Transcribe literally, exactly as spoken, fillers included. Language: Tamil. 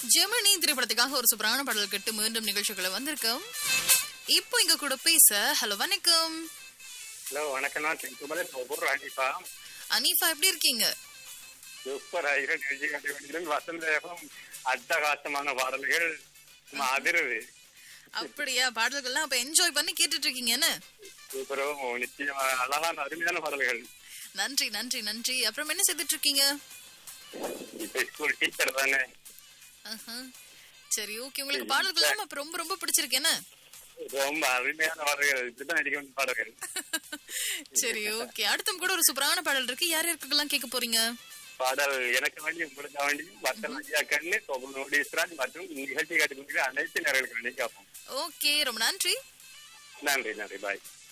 ஜெமினி திரைப்படத்துக்காக ஒரு சூப்பரான பாடல் கேட்டு மீண்டும் நிகழ்ச்சிகளை வந்திருக்கோம். இப்போ இங்க கூட பேச ஹலோ வணக்கம். ஹலோ வணக்கம். நான் ஒவ்வொரு அனிஃபா அனீஃபா எப்படி இருக்கீங்க? சூப்பர் ஆகிரும். வசந்தம் அட்டகாசமான பாடல்கள் அதிர்வு. அப்படியா? பாடல்கள்லாம் அப்ப என்ஜாய் பண்ணி கேட்டுட்டு இருக்கீங்க என்ன? சூப்பரும் நிச்சயமா அழகான அருமையான பாடல்கள். நன்றி நன்றி நன்றி. அப்புறம் என்ன செய்துட்டு இருக்கீங்க? இப்ப ஸ்கூல் டீச்சர் தானே. சரி ஓகே. உங்களுக்கு பாடல்கள் அப்ப ரொம்ப ரொம்ப பிடிச்சிருக்கு என்ன? ரொம்ப அருமையான பாடல்கள். இப்படிதான் நடிக்க வேண்டிய பாடல்கள். சரி ஓகே. அடுத்தும் கூட ஒரு சூப்பரான பாடல் இருக்கு. யார் யாருக்கெல்லாம் கேட்க போறீங்க? பாடல் எனக்கு வேண்டி உங்களுக்கு வேண்டியும் வசல் ஐயா கண்ணு நோடீஸ்வரன் மற்றும் நிகழ்ச்சி காட்டுகின்ற அனைத்து நேரங்களுக்கு வேண்டி கேட்போம். ஓகே ரொம்ப நன்றி. நன்றி நன்றி பாய்.